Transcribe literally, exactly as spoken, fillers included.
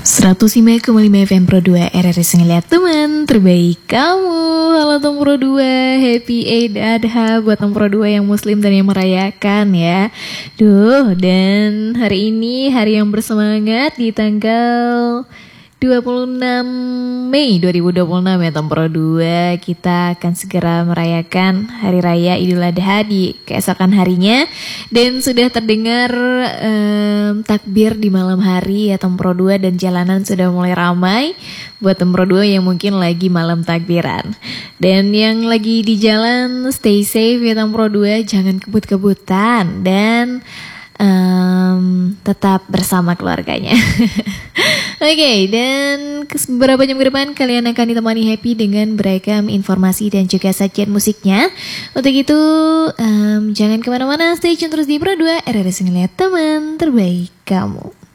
seratus lima koma lima F M Pro dua R R S ngeliat teman terbaik kamu. Halo Tom Pro dua, Happy Eid Adha buat Tom Pro dua yang muslim dan yang merayakan ya. Duh, dan hari ini hari yang bersemangat di tanggal dua puluh enam Mei dua ribu dua puluh enam ya Tom Pro dua. Kita akan segera merayakan Hari Raya Idul Adha di keesokan harinya. Dan sudah terdengar um, takbir di malam hari ya Tom Pro dua. Dan jalanan sudah mulai ramai buat Tom Pro dua yang mungkin lagi malam takbiran. Dan yang lagi di jalan stay safe ya Tom Pro dua. Jangan kebut-kebutan dan um, tetap bersama keluarganya. Oke, okay, dan beberapa jam ke depan kalian akan ditemani Happy dengan beragam informasi dan juga sajian musiknya. Untuk itu, um, jangan kemana-mana, stay tune terus di Pro dua R R S ngeliat teman terbaik kamu.